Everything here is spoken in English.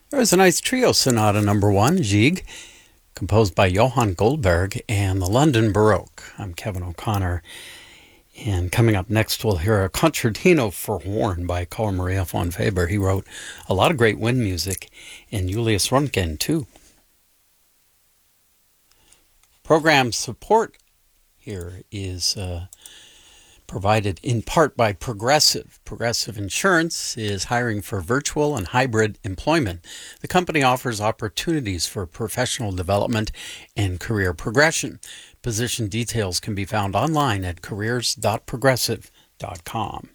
There was a nice trio sonata number 1, Gigue, composed by Johann Goldberg and the London Baroque. I'm Kevin O'Connor, and coming up next we'll hear a concertino for horn by Carl Maria von Weber. He wrote a lot of great wind music, and Julius Röntgen too. Program support here is provided in part by Progressive. Progressive Insurance is hiring for virtual and hybrid employment. The company offers opportunities for professional development and career progression. Position details can be found online at careers.progressive.com.